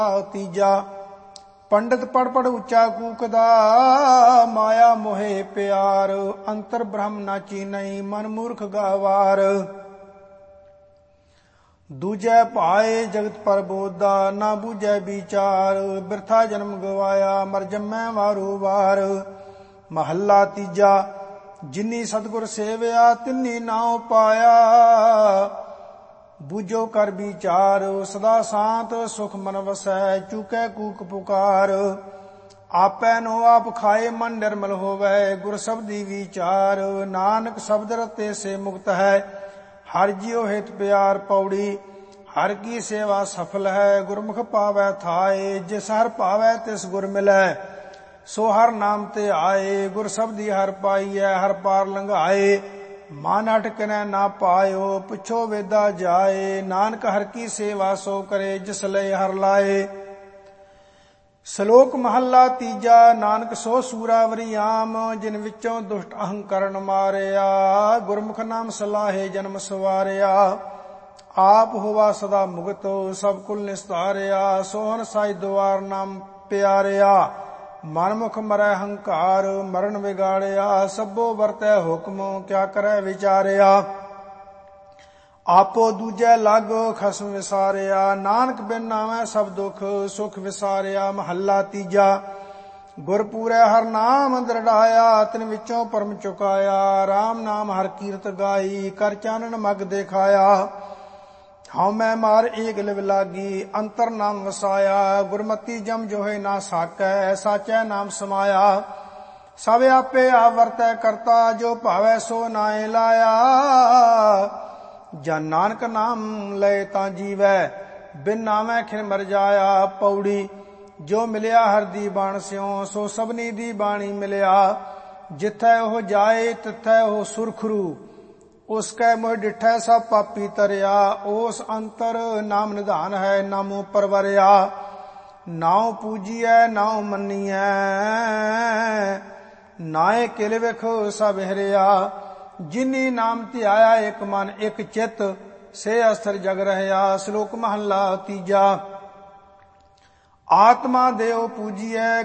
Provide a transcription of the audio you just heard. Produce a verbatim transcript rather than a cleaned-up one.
ਤੀਜਾ ਪੰਡਤ ਪੜ ਪੜ ਉੱਚਾ ਕੂਕਦਾ, ਮਾਇਆ ਮੋਹਿ ਪਿਆਰ, ਅੰਤਰ ਬ੍ਰਹਮ ਨਾ ਚੀਨਈ, ਮਨ ਮੂਰਖ ਗਾਵਾਰ। ਦੂਜੈ ਭਾਏ ਜਗਤ ਪਰਬੋਧਾ, ਨਾ ਬੂਝੈ ਵਿਚਾਰ, ਬਿਰਥਾ ਜਨਮ ਗਵਾਇਆ, ਮਰ ਜੰਮੈ ਵਾਰੋ ਵਾਰ। ਮਹੱਲਾ ਤੀਜਾ ਜਿਨੀ ਸਤਿਗੁਰ ਸੇਵਿਆ, ਤਿਨੀ ਨਾਉ ਪਾਇਆ, ਬੂਝੋ ਕਰ ਵਿਚਾਰ, ਸਦਾ ਸ਼ਾਂਤ ਸੁਖ ਮਨ ਵਸੈ, ਚੂਕੈ ਕੂਕ ਪੁਕਾਰ। ਆਪੈ ਨੋ ਆਪ ਖਾਏ, ਮਨ ਨਿਰਮਲ ਹੋਵੈ, ਗੁਰ ਸ਼ਬਦੀ ਵਿਚਾਰ। ਨਾਨਕ ਸ਼ਬਦ ਰਤੇ ਸੇ ਮੁਕਤ ਹੈ, ਹਰਿ ਜਿਉ ਹਿਤ ਪਿਆਰ। ਪੌੜੀ ਹਰਿ ਕੀ ਸੇਵਾ ਸਫਲ ਹੈ, ਗੁਰਮੁਖ ਪਾਵੈ ਥਾਏ। ਜਿਸ ਹਰਿ ਭਾਵੈ ਤਿਸ ਗੁਰ ਮਿਲੈ, ਸੋ ਹਰਿ ਨਾਮ ਤੇ ਆਏ। ਗੁਰ ਸ਼ਬਦੀ ਹਰਿ ਪਾਈਐ, ਹਰਿ ਪਾਰ ਲੰਘਾਏ। ਮਨ ਅਟਕਨੈ ਨਾ ਪਾਇਓ, ਪੁੱਛੋ ਵੇਦਾ ਜਾਏ। ਨਾਨਕ ਹਰਿ ਕੀ ਸੇਵਾ ਸੋ ਕਰੇ, ਜਿਸ ਲਈ ਹਰਿ ਲਾਏ। ਸ਼ਲੋਕ ਮਹੱਲਾ ਤੀਜਾ। ਨਾਨਕ ਸੋ ਸੂਰਾਵਰੀ ਆਮ, ਜਿਨ ਵਿੱਚੋਂ ਦੁਸ਼ਟ ਅਹੰਕਰਨ ਮਾਰਿਆ। ਗੁਰਮੁਖ ਨਾਮ ਸਲਾਹੇ ਜਨਮ ਸਵਾਰਿਆ, ਆਪ ਹੋਵਾ ਸਦਾ ਮੁਕਤ, ਸਭ ਕੁਲ ਨਿਸਤਾਰਿਆ। ਸੋਹਣ ਸਾਈ ਦੁਆਰ ਨਾਮ ਪਿਆਰਿਆ, ਮਨਮੁਖ ਮਰੈ ਹੰਕਾਰ, ਮਰਨ ਵਿਗਾੜਿਆ। ਸਭੋ ਵਰਤੈ ਹੁਕਮ, ਕਿਆ ਕਰੈ ਵਿਚਾਰਿਆ। ਆਪੋ ਦੂਜੈ ਲਾਗੋ ਖਸਮ ਵਿਸਾਰਿਆ, ਨਾਨਕ ਬਿਨ ਨਾਵੈ ਸਭ ਦੁਖ, ਸੁਖ ਵਿਸਾਰਿਆ। ਮਹੱਲਾ ਤੀਜਾ ਗੁਰ ਪੂਰੈ ਹਰਿ ਨਾਮ ਦ੍ਰਿੜਾਇਆ, ਤਿਨ ਵਿੱਚੋਂ ਪਰਮ ਚੁਕਾਇਆ। ਰਾਮ ਨਾਮ ਹਰਿ ਕੀਰਤ ਗਾਈ, ਕਰ ਚਾਨਣ ਮਗ ਦੇਖਾਇਆ। ਹਉ ਮੈਂ ਮਾਰ ਏਕ ਲਿਵ ਲਾਗੀ, ਅੰਤਰ ਨਾਮ ਵਸਾਇਆ। ਗੁਰਮਤੀ ਜਮ ਜੋਹਿ ਨਾ ਸਾਕੈ, ਸਾਚੈ ਨਾਮ ਸਮਾਇਆ। ਸਭ ਆਪੇ ਆਪ ਵਰਤੈ ਕਰਤਾ, ਜੋ ਭਾਵੈ ਸੋ ਨਾਇ ਲਾਇਆ। ਜਨ ਨਾਨਕ ਨਾਮ ਲਏ ਤਾਂ ਜੀਵੈ, ਬਿਨ ਨਾਮੈ ਖਿਨ ਮਰ ਜਾਇਆ। ਪੌੜੀ ਜੋ ਮਿਲਿਆ ਹਰਿ ਦੀ ਬਾਣ ਸਿਉ, ਸੋ ਸਭਨੀ ਦੀ ਬਾਣੀ ਮਿਲਿਆ। ਜਿਥੈ ਉਹ ਜਾਏ, ਤਿਥੈ ਉਹ ਸੁਰਖਰੂ, ਉਸ ਕੈ ਮੋਹਿ ਡਿਠੈ ਸਭ ਪਾਪੀ ਤਰਿਆ। ਉਸ ਅੰਤਰ ਨਾਮ ਨਿਧਾਨ ਹੈ, ਨਾਮੋ ਪਰਵਰਿਆ। ਨਾਉ ਪੂਜੀਐ ਨਾਉ ਮੰਨੀਐ, ਨਾਏ ਕਿਲ ਵਿਖ ਸਭ ਹਿਰਿਆ। ਜਿਨੀ ਨਾਮ ਧਿਆਇਆ ਇਕ ਮਨ ਇਕ ਚਿਤ, ਸੇ ਅਸਥਿਰ ਜਗ ਰਹਿਆ। ਸ਼ਲੋਕ ਮਹੱਲਾ ਤੀਜਾ। ਆਤਮਾ ਦੇਉ ਪੂਜੀਐ,